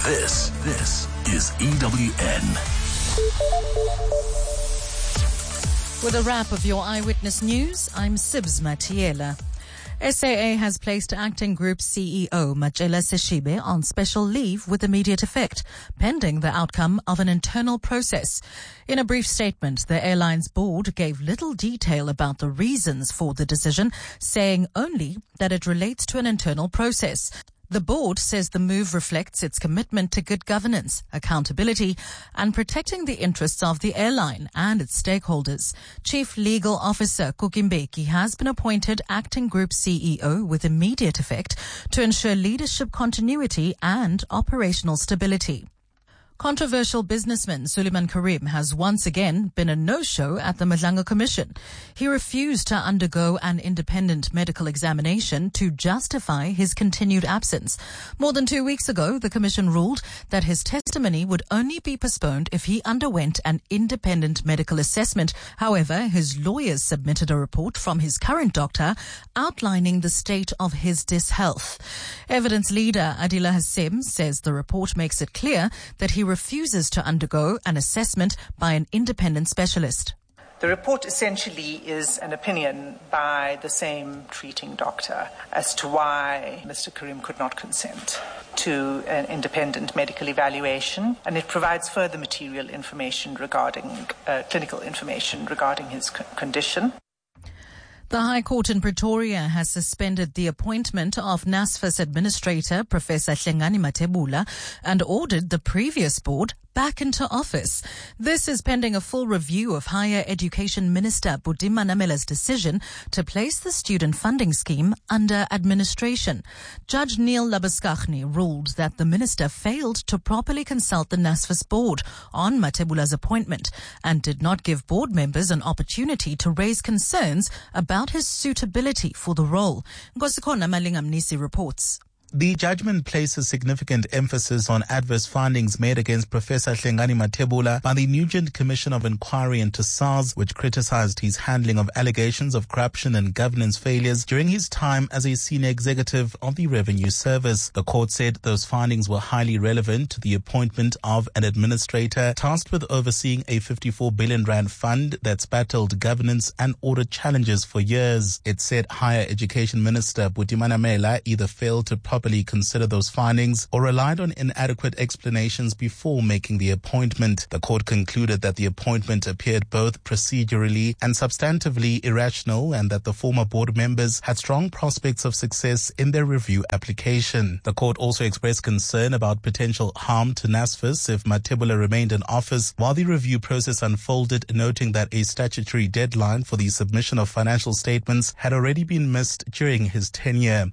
This is EWN. With a wrap of your Eyewitness News, I'm Sibs Matiela. SAA has placed Acting Group CEO Matjela Seshibe on special leave with immediate effect, pending the outcome of an internal process. In a brief statement, the airline's board gave little detail about the reasons for the decision, saying only that it relates to an internal process. The board says the move reflects its commitment to good governance, accountability, and protecting the interests of the airline and its stakeholders. Chief Legal Officer Kukimbeki has been appointed Acting Group CEO with immediate effect to ensure leadership continuity and operational stability. Controversial businessman Suleiman Karim has once again been a no-show at the Madlanga Commission. He refused to undergo an independent medical examination to justify his continued absence. More than 2 weeks ago, the Commission ruled that his testimony would only be postponed if he underwent an independent medical assessment. However, his lawyers submitted a report from his current doctor outlining the state of his dishealth. Evidence leader Adila Hassem says the report makes it clear that he refuses to undergo an assessment by an independent specialist. The report essentially is an opinion by the same treating doctor as to why Mr. Karim could not consent to an independent medical evaluation, and it provides further material information regarding clinical information regarding his condition. The High Court in Pretoria has suspended the appointment of NSFAS Administrator Professor Hlengani Mathebula and ordered the previous board back into office. This is pending a full review of Higher Education Minister Buti Manamela's decision to place the student funding scheme under administration. Judge Neil Labuskaghni ruled that the minister failed to properly consult the NSFAS board on Mathebula's appointment and did not give board members an opportunity to raise concerns about his suitability for the role. Nkosikhona Malingamnisi reports. The judgment places significant emphasis on adverse findings made against Professor Hlengani Mathebula by the Nugent Commission of Inquiry into SARS, which criticized his handling of allegations of corruption and governance failures during his time as a senior executive of the Revenue Service. The court said those findings were highly relevant to the appointment of an administrator tasked with overseeing a 54 billion rand fund that's battled governance and audit challenges for years. It said Higher Education Minister Buti Manamela either failed to properly consider those findings or relied on inadequate explanations before making the appointment. The court concluded that the appointment appeared both procedurally and substantively irrational and that the former board members had strong prospects of success in their review application. The court also expressed concern about potential harm to NSFAS if Mathebula remained in office while the review process unfolded, noting that a statutory deadline for the submission of financial statements had already been missed during his tenure.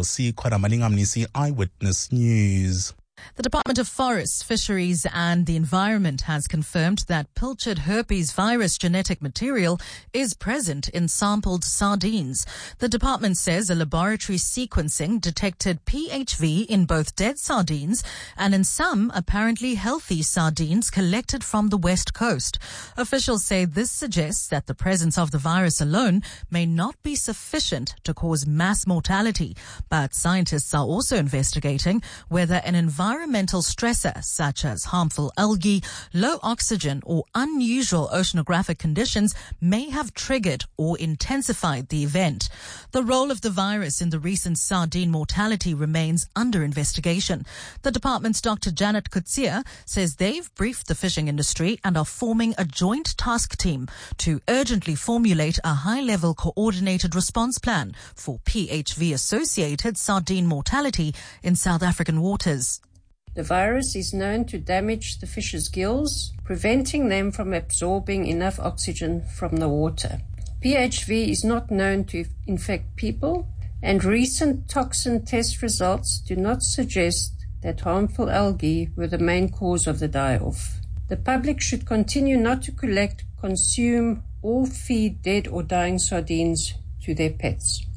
Eyewitness News. The Department of Forests, Fisheries and the Environment has confirmed that pilchard herpes virus genetic material is present in sampled sardines. The department says a laboratory sequencing detected PHV in both dead sardines and in some apparently healthy sardines collected from the West Coast. Officials say this suggests that the presence of the virus alone may not be sufficient to cause mass mortality, but scientists are also investigating whether an environmental stressor such as harmful algae, low oxygen or unusual oceanographic conditions may have triggered or intensified the event. The role of the virus in the recent sardine mortality remains under investigation. The department's Dr. Janet Kutsia says they've briefed the fishing industry and are forming a joint task team to urgently formulate a high-level coordinated response plan for PHV-associated sardine mortality in South African waters. The virus is known to damage the fish's gills, preventing them from absorbing enough oxygen from the water. PHV is not known to infect people, and recent toxin test results do not suggest that harmful algae were the main cause of the die-off. The public should continue not to collect, consume, or feed dead or dying sardines to their pets.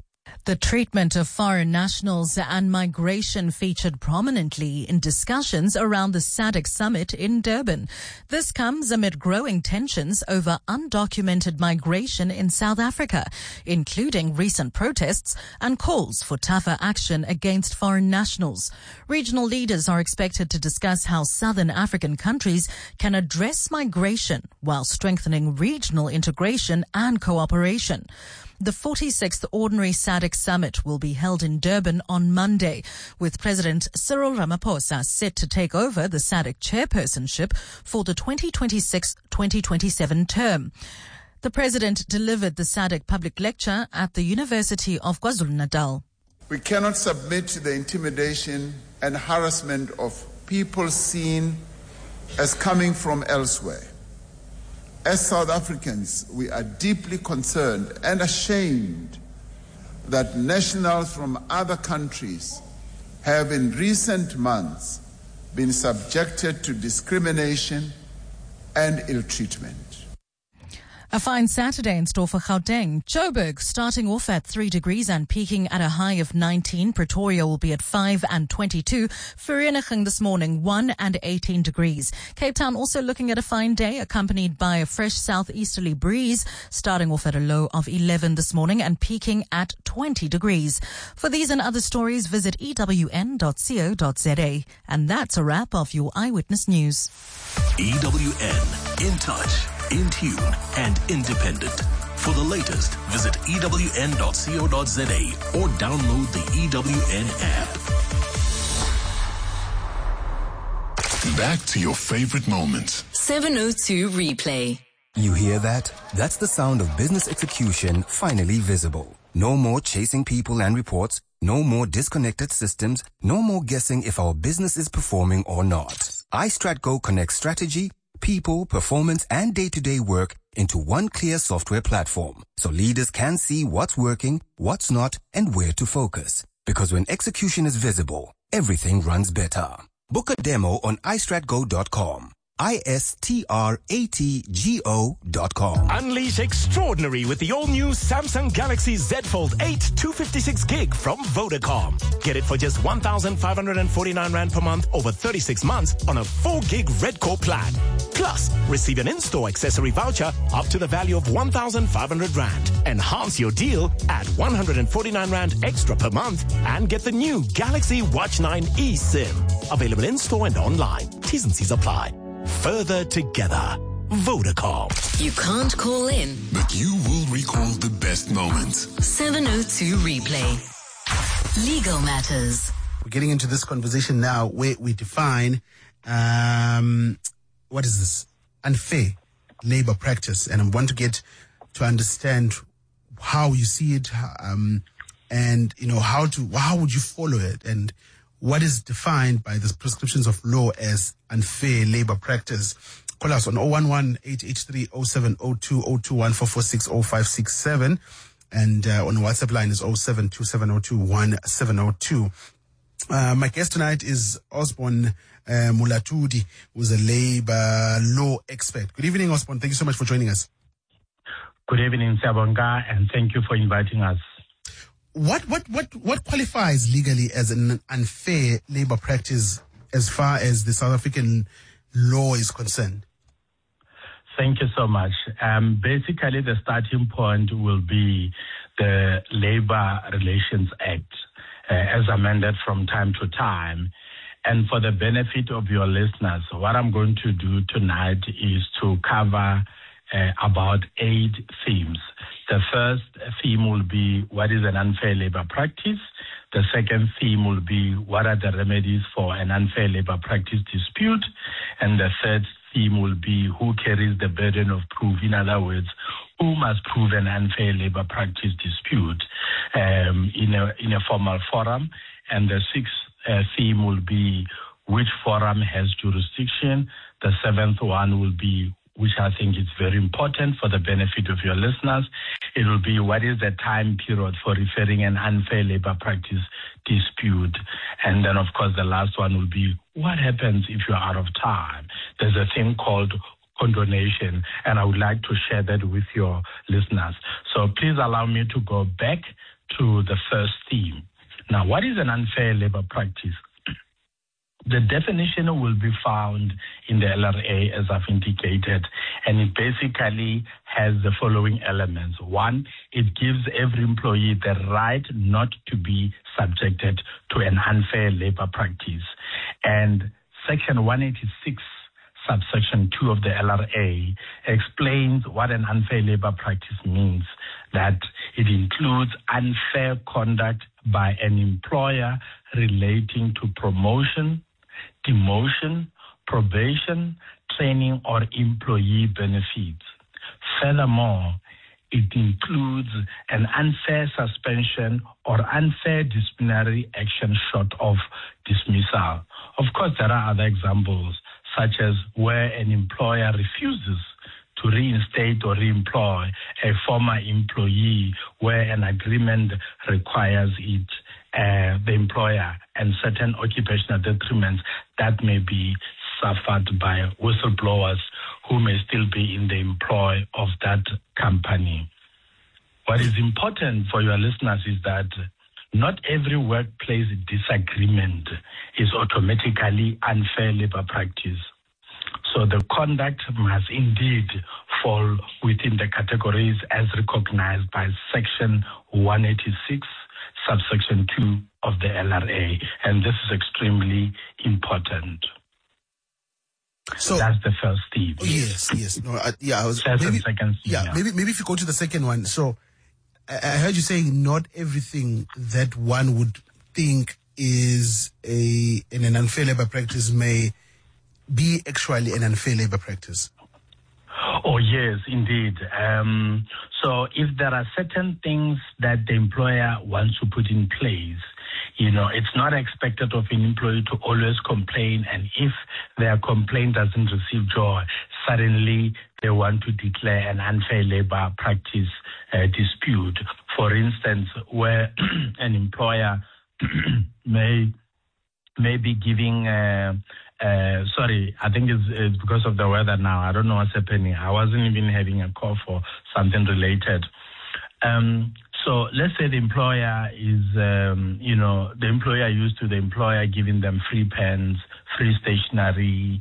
The treatment of foreign nationals and migration featured prominently in discussions around the SADC summit in Durban. This comes amid growing tensions over undocumented migration in South Africa, including recent protests and calls for tougher action against foreign nationals. Regional leaders are expected to discuss how southern African countries can address migration while strengthening regional integration and cooperation. The 46th Ordinary SADC Summit will be held in Durban on Monday, with President Cyril Ramaphosa set to take over the SADC chairpersonship for the 2026-2027 term. The president delivered the SADC public lecture at the University of KwaZulu-Natal. We cannot submit to the intimidation and harassment of people seen as coming from elsewhere. As South Africans, we are deeply concerned and ashamed that nationals from other countries have in recent months been subjected to discrimination and ill treatment. A fine Saturday in store for Gauteng. Joburg starting off at 3 degrees and peaking at a high of 19. Pretoria will be at 5 and 22. Vereeniging this morning 1 and 18 degrees. Cape Town also looking at a fine day accompanied by a fresh southeasterly breeze starting off at a low of 11 this morning and peaking at 20 degrees. For these and other stories, visit ewn.co.za. And that's a wrap of your Eyewitness News. EWN, in touch, in tune, and independent. For the latest, visit ewn.co.za or download the EWN app. Back to your favorite moments. 702 Replay. You hear that? That's the sound of business execution finally visible. No more chasing people and reports. No more disconnected systems. No more guessing if our business is performing or not. iStratGo connects strategy, people, performance, and day-to-day work into one clear software platform, so leaders can see what's working, what's not, and where to focus. Because when execution is visible, everything runs better. Book a demo on iStratGo.com. iStratgo.com. Unleash extraordinary with the all-new Samsung Galaxy Z Fold 8 256 gig from Vodacom. Get it for just 1,549 Rand per month over 36 months on a 4 gig Red Core plan. Plus, receive an in-store accessory voucher up to the value of 1,500 Rand. Enhance your deal at 149 Rand extra per month and get the new Galaxy Watch 9 eSIM. Available in-store and online. T's and C's apply. Further together. Vodacom. You can't call in, but you will recall the best moments. 702 Replay. Legal matters. We're getting into this conversation now where we define, what is this? Unfair labor practice. And I want to get to understand how you see it, and, you know, how would you follow it? And what is defined by the prescriptions of law as unfair labor practice? Call us on 011-883-0702, 021-446-0567. And on the WhatsApp line is 0727021702. My guest tonight is Osborne Mulatudi, who's a labor law expert. Good evening, Osborne. Thank you so much for joining us. Good evening, Sabonga, and thank you for inviting us. What qualifies legally as an unfair labor practice as far as the South African law is concerned? Thank you so much. Basically, the starting point will be the Labor Relations Act, as amended from time to time. And for the benefit of your listeners, what I'm going to do tonight is to cover about 8 themes. The first theme will be what is an unfair labor practice. The second theme will be what are the remedies for an unfair labor practice dispute. And the third theme will be who carries the burden of proof. In other words, who must prove an unfair labor practice dispute in a formal forum. And the sixth theme will be which forum has jurisdiction. The seventh one will be, which I think is very important for the benefit of your listeners, it will be what is the time period for referring an unfair labor practice dispute. And then, of course, the last one will be what happens if you're out of time. There's a thing called condonation, and I would like to share that with your listeners. So please allow me to go back to the first theme. Now, what is an unfair labor practice? The definition will be found in the LRA, as I've indicated, and it basically has the following elements. One, it gives every employee the right not to be subjected to an unfair labor practice. And Section 186, subsection 2 of the LRA explains what an unfair labor practice means, that it includes unfair conduct by an employer relating to promotion, demotion, probation, training, or employee benefits. Furthermore, it includes an unfair suspension or unfair disciplinary action short of dismissal. Of course, there are other examples, such as where an employer refuses to reinstate or reemploy a former employee where an agreement requires it, the employer, and certain occupational detriments that may be suffered by whistleblowers who may still be in the employ of that company. What is important for your listeners is that not every workplace disagreement is automatically unfair labor practice. So the conduct must indeed fall within the categories as recognized by Section 186, subsection 2 of the LRA. And this is extremely important. So that's the first theme. Yes. No, I was maybe, second theme, maybe if you go to the second one. So I heard you saying not everything that one would think is an unfair labor practice may be actually an unfair labor practice. Oh, yes, indeed. So if there are certain things that the employer wants to put in place, it's not expected of an employee to always complain, and if their complaint doesn't receive joy, suddenly they want to declare an unfair labor practice dispute. For instance, where an employer may be giving I think it's because of the weather now. I don't know what's happening. I wasn't even having a call for something related. So let's say the employer is, the employer used to the employer giving them free pens, free stationery,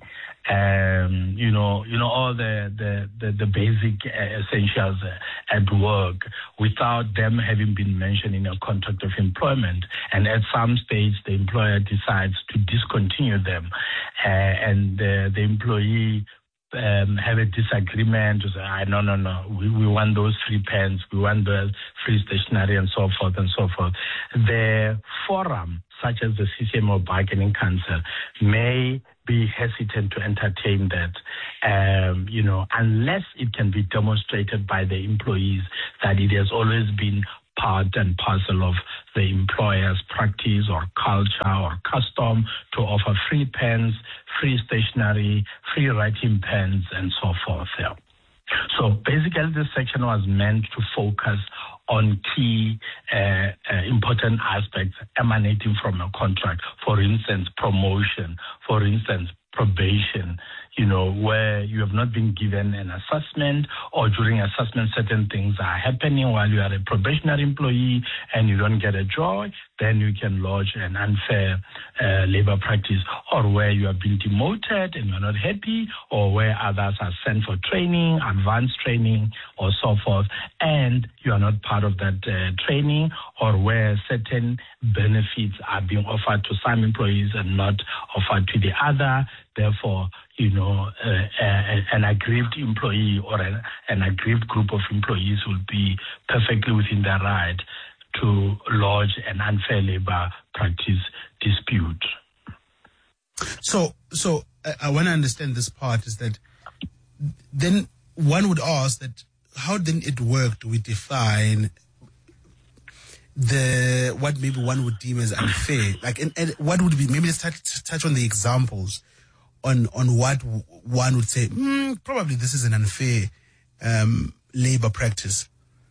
all the basic essentials at work without them having been mentioned in a contract of employment. And at some stage, the employer decides to discontinue them, and the employee have a disagreement to say, no, we want those free pens, we want the free stationery, and so forth and so forth. The forum, such as the CCMO Bargaining Council, may be hesitant to entertain that, unless it can be demonstrated by the employees that it has always been part and parcel of the employer's practice or culture or custom to offer free pens, free stationery, free writing pens, and so forth. Yeah. So basically, this section was meant to focus on key important aspects emanating from a contract. For instance, promotion. For instance, probation, where you have not been given an assessment, or during assessment certain things are happening while you are a probationary employee and you don't get a joy, then you can lodge an unfair labor practice, or where you have been demoted and you're not happy, or where others are sent for training, advanced training, or so forth, and you are not part of that training, or where certain benefits are being offered to some employees and not offered to the other. Therefore, an aggrieved employee or an aggrieved group of employees will be perfectly within their right to lodge an unfair labor practice dispute. So I want to understand this part is that then one would ask that how then it work do we define what maybe one would deem as unfair? Like, and what would be, maybe let's touch on the examples on what one would say, probably this is an unfair labor practice.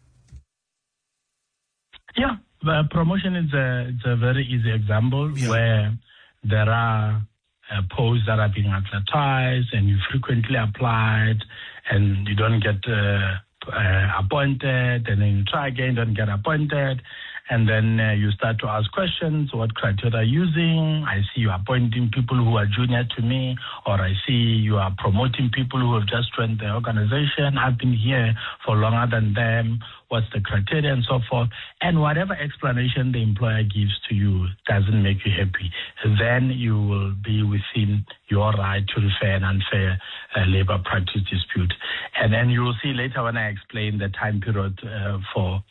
Yeah, promotion is a very easy example where there are posts that are being advertised and you frequently applied and you don't get appointed, and then you try again, don't get appointed, And then you start to ask questions. What criteria are you using? I see you are appointing people who are junior to me, or I see you are promoting people who have just joined the organization. I've been here for longer than them. What's the criteria and so forth? And whatever explanation the employer gives to you doesn't make you happy, then you will be within your right to refer an unfair labor practice dispute. And then you will see later when I explain the time period for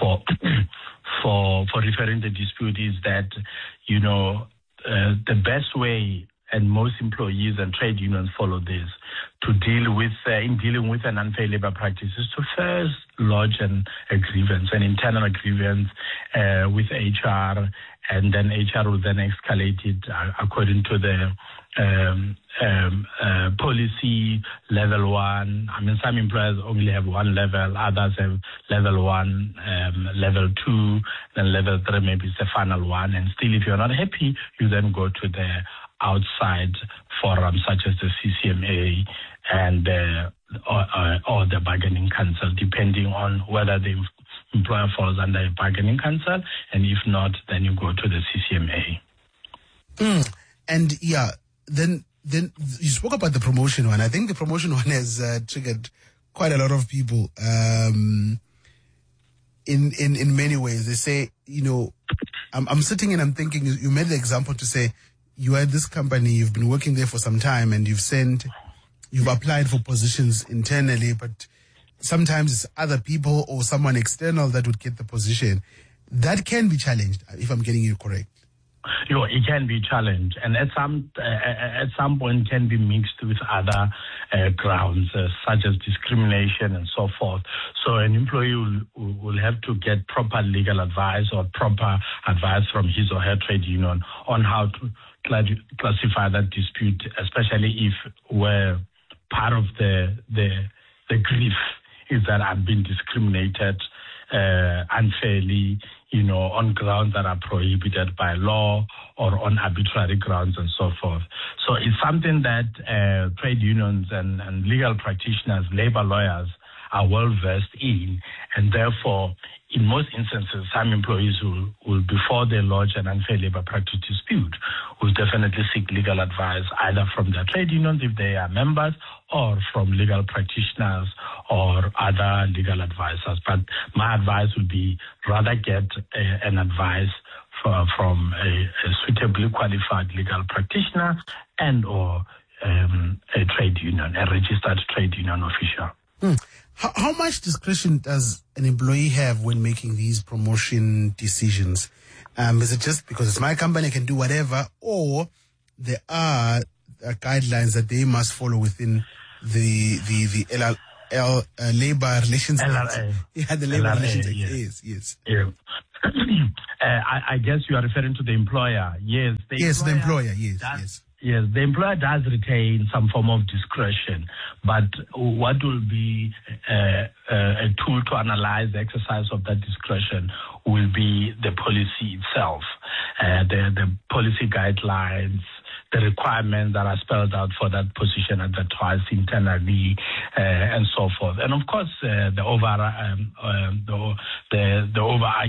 referring the dispute is that, the best way, and most employees and trade unions follow this, to deal with, in dealing with an unfair labor practice is to first lodge an internal grievance with HR, and then HR will then escalate it according to the policy level 1. I mean, some employers only have one level, others have level 1, level 2, then level 3, maybe it's the final one. And still, if you're not happy, you then go to the outside forum such as the CCMA and or the bargaining council, depending on whether the employer falls under a bargaining council, and if not, then you go to the CCMA. And then you spoke about the promotion one. I think the promotion one has triggered quite a lot of people in many ways. They say, I'm sitting and I'm thinking, you made the example to say, you are at this company, you've been working there for some time, and you've applied for positions internally, but sometimes it's other people or someone external that would get the position. That can be challenged, if I'm getting you correct. It can be challenged, and at some point can be mixed with other grounds such as discrimination and so forth. So an employee will have to get proper legal advice or proper advice from his or her trade union on how to classify that dispute, especially if we're part of the grief is that I've been discriminated unfairly, on grounds that are prohibited by law or on arbitrary grounds and so forth. So it's something that trade unions and legal practitioners, labor lawyers are well versed in, and therefore, in most instances, some employees will before they lodge an unfair labor practice dispute, will definitely seek legal advice either from their trade unions if they are members, or from legal practitioners or other legal advisors. But my advice would be rather get an advice from a suitably qualified legal practitioner and or a trade union, a registered trade union official. How much discretion does an employee have when making these promotion decisions? Is it just because it's my company, I can do whatever, or there are guidelines that they must follow within the Labor Relations Act? LRA. The Labor LRA, Relations Act. Yes. Yeah. I guess you are referring to the employer. Yes. The employer. Yes. Yes, the employer does retain some form of discretion, but what will be a tool to analyze the exercise of that discretion will be the policy itself, the policy guidelines, the requirements that are spelled out for that position advertised internally, and so forth. And of course, the overarching